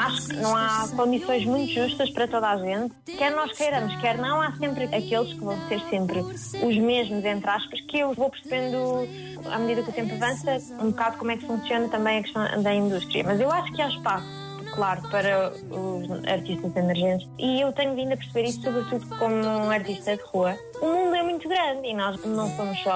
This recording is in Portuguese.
Acho que não há condições muito justas para toda a gente. Quer nós queiramos, quer não, há sempre aqueles que vão ser sempre os mesmos, entre aspas, que eu vou percebendo, à medida que o tempo avança, um bocado como é que funciona também a questão da indústria. Mas eu acho que há espaço, claro, para os artistas emergentes. E eu tenho vindo a perceber isso, sobretudo como um artista de rua. O mundo é muito grande e nós não somos só